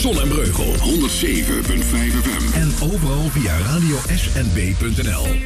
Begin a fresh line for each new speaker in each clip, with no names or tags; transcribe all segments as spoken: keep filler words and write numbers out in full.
Zon en Breugel. honderd zeven komma vijf F M. En overal via radio s n b punt n l.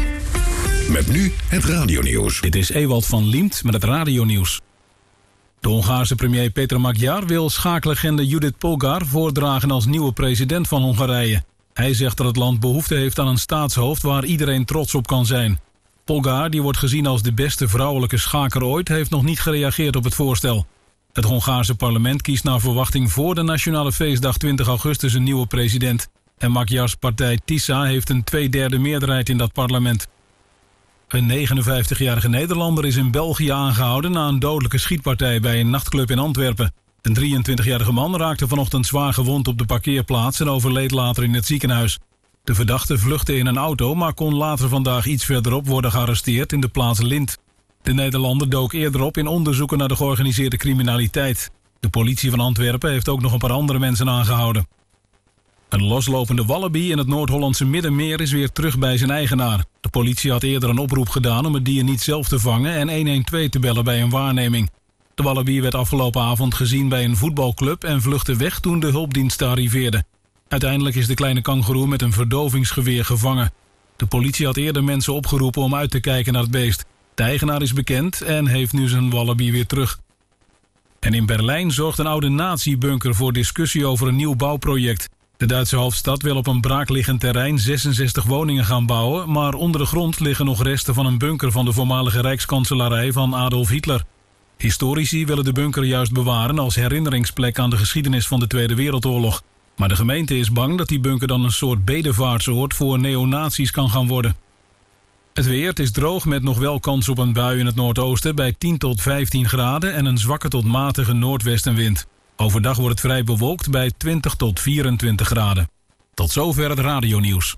Met nu het radionieuws.
Dit is Ewald van Liemt met het radionieuws. De Hongaarse premier Peter Magyar wil schaaklegende Judith Polgár voordragen als nieuwe president van Hongarije. Hij zegt dat het land behoefte heeft aan een staatshoofd waar iedereen trots op kan zijn. Polgár, die wordt gezien als de beste vrouwelijke schaker ooit, heeft nog niet gereageerd op het voorstel. Het Hongaarse parlement kiest naar verwachting voor de nationale feestdag twintig augustus een nieuwe president. En Magyars partij TISA heeft een tweederde meerderheid in dat parlement. Een negenenvijftigjarige Nederlander is in België aangehouden na een dodelijke schietpartij bij een nachtclub in Antwerpen. Een drieëntwintigjarige man raakte vanochtend zwaar gewond op de parkeerplaats en overleed later in het ziekenhuis. De verdachte vluchtte in een auto, maar kon later vandaag iets verderop worden gearresteerd in de plaats Lint. De Nederlander dook eerder op in onderzoeken naar de georganiseerde criminaliteit. De politie van Antwerpen heeft ook nog een paar andere mensen aangehouden. Een loslopende wallaby in het Noord-Hollandse Middenmeer is weer terug bij zijn eigenaar. De politie had eerder een oproep gedaan om het dier niet zelf te vangen en honderdtwaalf te bellen bij een waarneming. De wallaby werd afgelopen avond gezien bij een voetbalclub en vluchtte weg toen de hulpdiensten arriveerden. Uiteindelijk is de kleine kangoeroe met een verdovingsgeweer gevangen. De politie had eerder mensen opgeroepen om uit te kijken naar het beest. De eigenaar is bekend en heeft nu zijn wallaby weer terug. En in Berlijn zorgt een oude nazi-bunker voor discussie over een nieuw bouwproject. De Duitse hoofdstad wil op een braakliggend terrein zesenzestig woningen gaan bouwen, maar onder de grond liggen nog resten van een bunker van de voormalige rijkskanselarij van Adolf Hitler. Historici willen de bunker juist bewaren als herinneringsplek aan de geschiedenis van de Tweede Wereldoorlog. Maar de gemeente is bang dat die bunker dan een soort bedevaartsoord voor neonazies kan gaan worden. Het weer, het is droog met nog wel kans op een bui in het noordoosten bij tien tot vijftien graden en een zwakke tot matige noordwestenwind. Overdag wordt het vrij bewolkt bij twintig tot vierentwintig graden. Tot zover het radionieuws.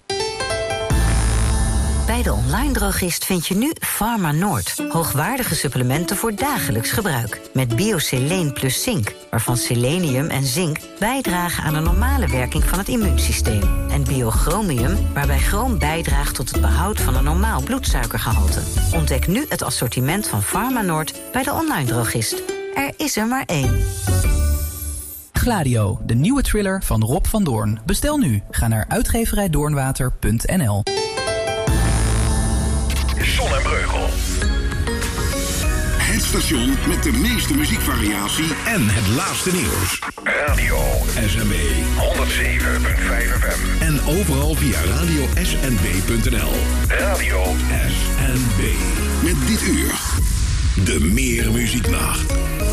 Bij de online drogist vind je nu Pharma Noord. Hoogwaardige supplementen voor dagelijks gebruik. Met Bioseleen plus zink, waarvan selenium en zink bijdragen aan de normale werking van het immuunsysteem. En Biochromium, waarbij chroom bijdraagt tot het behoud van een normaal bloedsuikergehalte. Ontdek nu het assortiment van Pharma Noord bij de online drogist. Er is er maar één.
Gladio, de nieuwe thriller van Rob van Doorn. Bestel nu. Ga naar uitgeverij doornwater punt n l.
Zon en Breugel. Het station met de meeste muziekvariatie en het laatste nieuws. Radio S N B honderd zeven komma vijf F M. En overal via radio s n b punt n l. Radio S N B. Met dit uur de Meer Muzieknacht.